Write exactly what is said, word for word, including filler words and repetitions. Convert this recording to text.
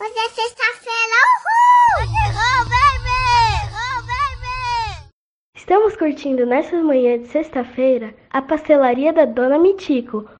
Hoje é sexta-feira, uhul! Oh, baby! Oh, baby! Estamos curtindo nessa manhã de sexta-feira a pastelaria da Dona Mitico,